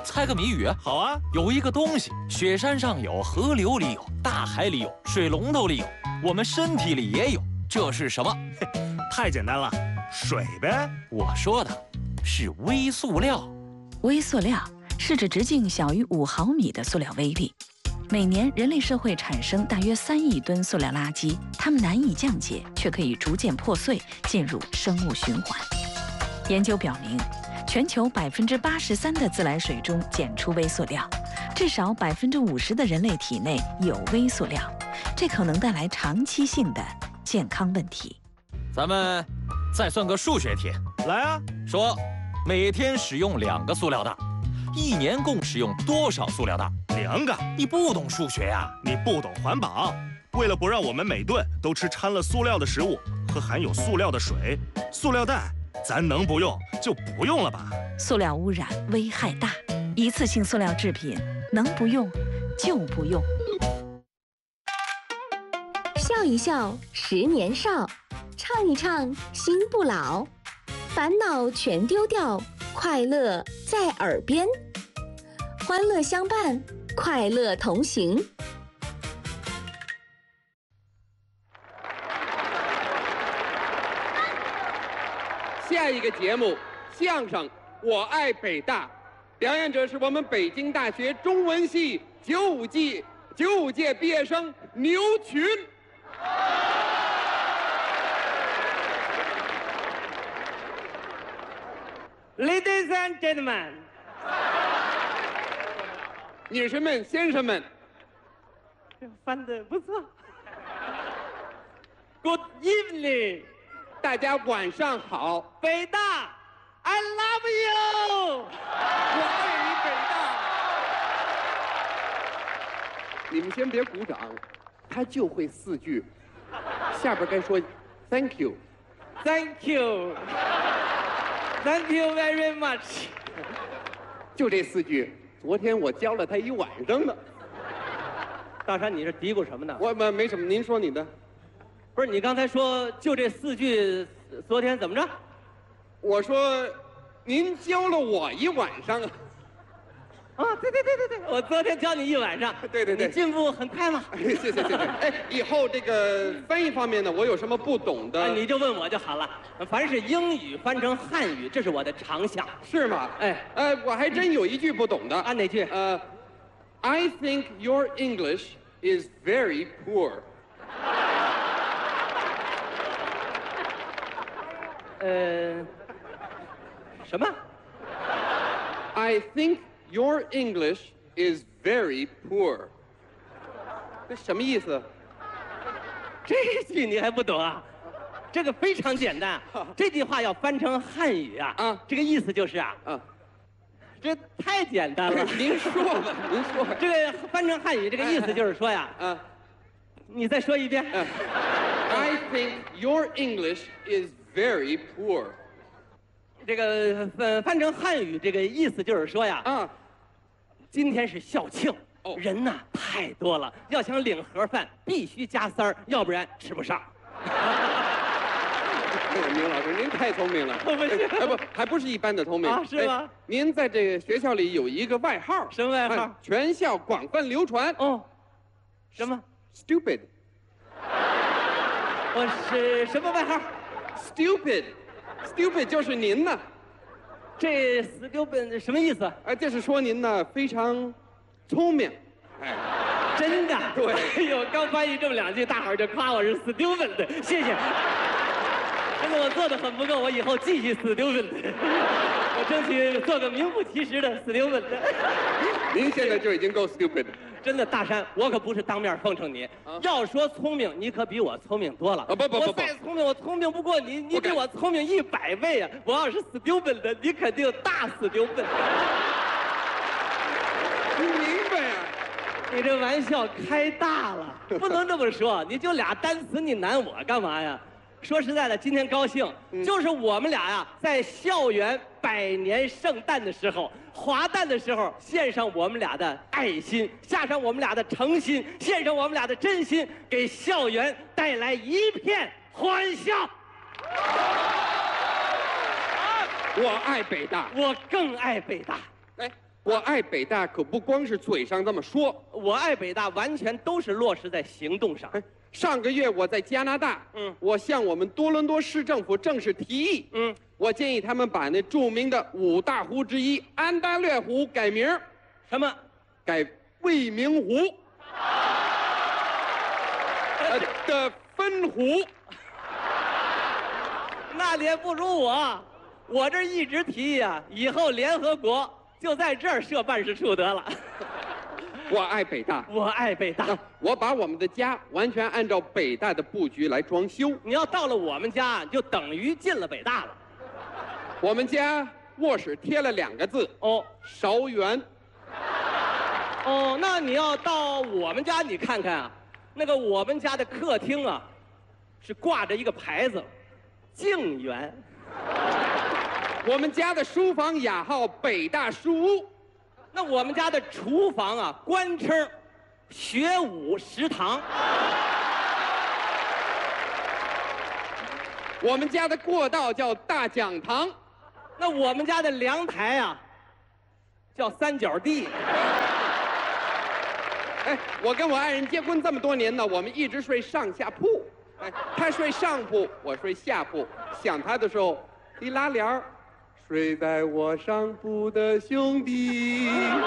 猜个谜语。 好啊， 有一个东西，雪山上有，河流里有，大海里有，水龙头里有，我们身体里也有，这是什么？ 太简单了，水呗。 我说的是微塑料。 微塑料是指直径小于5毫米的塑料微粒。每年人类社会产生大约3亿吨塑料垃圾，它们难以降解，却可以逐渐破碎，进入生物循环。研究表明，全球83%的自来水中检出微塑料，至少50%的人类体内有微塑料，这可能带来长期性的健康问题。 咱们再算个数学题。 来啊， 说每天使用2个塑料袋，1年共使用多少塑料袋 ？2个。 你不懂数学呀？ 你不懂环保。为了不让我们每顿都吃掺了塑料的食物和含有塑料的水，塑料袋咱能不用就不用了吧。 塑料污染危害大，一次性塑料制品能不用就不用。 笑一笑10年少，唱一唱心不老，烦恼全丢掉，快乐在耳边，欢乐相伴，快乐同行。 下一个节目，相声《我爱北大》，表演者是我们北京大学中文系95届毕业生牛群。Ladies and gentlemen， 女士们、先生们，翻得不错。Good evening， 大家晚上好。北大 ，I love you， 我爱你，北大。你们先别鼓掌，他就会4句，下边该说 Thank you，Thank you。Thank you very much。就这4句，昨天我教了他一晚上呢。 大山，你是嘀咕什么呢？ 我没什么，您说你的。 不是，你刚才说就这4句，昨天怎么着？ 我说，您教了我一晚上啊。 啊，对，我昨天教你一晚上。 对， 你进步很快嘛。 谢谢。哎，以后这个翻译方面呢，我有什么不懂的， 你就问我就好了。凡是英语翻成汉语，这是我的长项。 是吗？我还真有一句不懂的。 啊，哪句 ？I think your English is very poor。 什么 ？I think your English is very poor。这什么意思？ 这句你还不懂啊？这个非常简单，这句话要翻成汉语啊，这个意思就是这太简单了。 您说吧， 这个翻成汉语，这个意思就是说呀，你再说一遍。 I think your English is very poor。 这个翻成汉语，这个意思就是说呀，今天是校庆，人呐太多了，要想领盒饭必须加3儿，要不然吃不上。 明老师，您太聪明了。还不是一般的聪明啊？是吗？ 您在这个学校里有一个外号， 什么外号？ 全校广泛流传。 什么 ？Stupid。 我是什么外号 ？Stupid 就是您呢。 这 stupid 什么意思？ 这是说您呢非常聪明。 真的？ 对。 哎呦，刚翻译这么2句，大伙儿就夸我是 stupid 的，谢谢。真的，我做的很不够，我以后继续 stupid。我争取做个名副其实的 stupid。 您现在就已经够 stupid。 真的，大山，我可不是当面奉承你。要说聪明，你可比我聪明多了。 不， 我再聪明，我聪明不过你，你比我聪明100倍啊！我要是 stupid 的，你肯定大 stupid。 你明白呀？ 你这玩笑开大了，不能这么说。你就俩单词，你难我干嘛呀？说实在的，今天高兴，就是我们俩呀，在校园100年圣诞的时候，华诞的时候，献上我们俩的爱心，下上我们俩的诚心，献上我们俩的真心，给校园带来一片欢笑。 我爱北大， 我更爱北大。 我爱北大可不光是嘴上这么说。 我爱北大完全都是落实在行动上。 哎，上个月我在加拿大，我向我们多伦多市政府正式提议，我建议他们把那著名的五大湖之一安大略湖改名， 什么？ 改未名湖。的分湖。 那也不如我这一直提议啊，以后联合国就在这儿设办事处得了。 我爱北大， 我爱北大。 我把我们的家完全按照北大的布局来装修。 你要到了我们家，就等于进了北大了。 我们家卧室贴了2个字哦，韶园。 哦，那你要到我们家，你看看啊，那个我们家的客厅啊，是挂着一个牌子，静园。 我们家的书房雅号北大书屋。 那我们家的厨房啊，官称学武食堂。 我们家的过道叫大讲堂。 那我们家的阳台啊，叫三角地。 哎，我跟我爱人结婚这么多年呢，我们一直睡上下铺。哎，他睡上铺，我睡下铺。想他的时候，一拉帘儿，睡在我上铺的兄弟。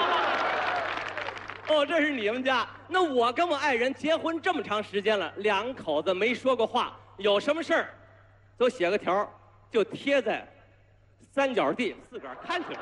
哦，这是你们家。那我跟我爱人结婚这么长时间了，2口子没说过话，有什么事儿，都写个条，就贴在三角地，自个儿看去了。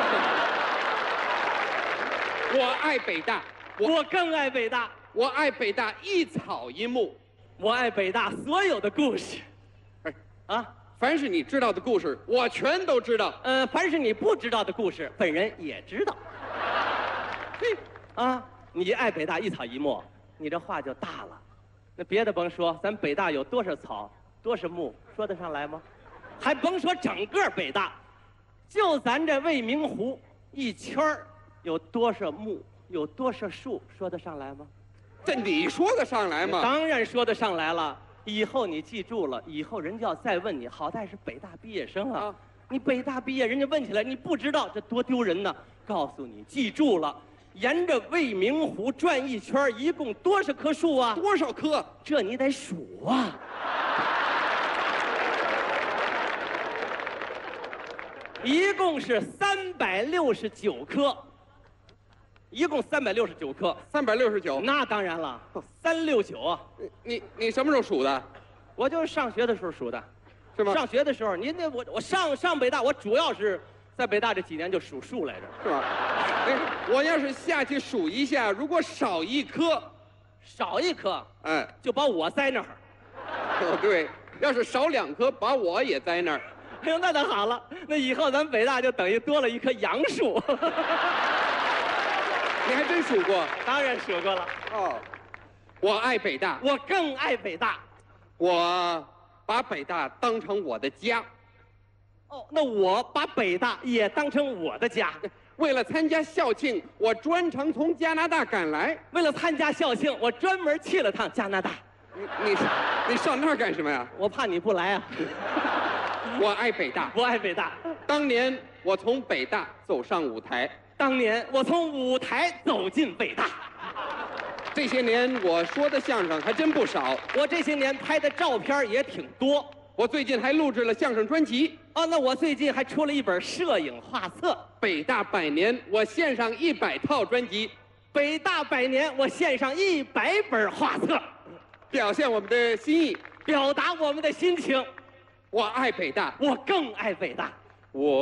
我爱北大， 我更爱北大。 我爱北大一草一木。 我爱北大所有的故事。 哎啊，凡是你知道的故事，我全都知道。 凡是你不知道的故事，本人也知道。嘿，啊，你爱北大一草一木，你这话就大了。那别的甭说，咱北大有多少草，多少木，说得上来吗？还甭说整个北大，就咱这未名湖一圈儿有多少木，有多少树，说得上来吗？ 这你说得上来吗？ 当然说得上来了。以后你记住了，以后人家要再问你，好歹是北大毕业生啊，你北大毕业，人家问起来你不知道，这多丢人呢。告诉你，记住了，沿着未名湖转一圈，一共多少棵树啊？ 多少棵？ 这你得数啊。一共是369棵。一共369棵 ，369。 那当然了，369啊！ 你什么时候数的？ 我就是上学的时候数的， 是吗？ 上学的时候，您那我上北大，我主要是在北大这几年就数数来着， 是吧？哎，我要是下去数一下，如果少一棵， 哎，就把我栽那儿。 哦，对，要是少2棵，把我也栽那儿。 哎呦，那好了，那以后咱北大就等于多了一棵杨树。 你还真数过？ 当然数过了。 哦，我爱北大， 我更爱北大。 我把北大当成我的家。 哦，那我把北大也当成我的家。 为了参加校庆，我专程从加拿大赶来。 为了参加校庆，我专门去了趟加拿大。 你上那儿干什么呀？ 我怕你不来啊。 我爱北大， 我爱北大。 当年我从北大走上舞台。 当年我从舞台走进北大， 这些年我说的相声还真不少， 我这些年拍的照片也挺多， 我最近还录制了相声专辑。 哦，那我最近还出了一本摄影画册。 北大100年，我献上100套专辑。 北大100年，我献上100本画册， 表现我们的心意， 表达我们的心情。 我爱北大， 我更爱北大。 我。